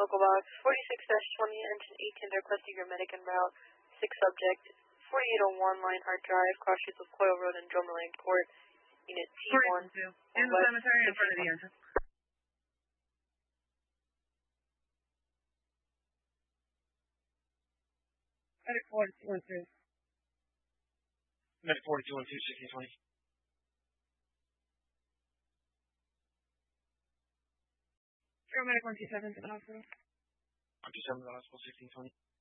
Local Box 46-20, engine 18, requesting your medic en route. 6 subject, 4801 line hard drive, cross streets of Coyle Road and Dromerland Court. Unit T1. In the cemetery in front of the entrance. Medic 4212. Medic 4212, 1620. Medic 127 to the hospital. 127 to the hospital, 1620.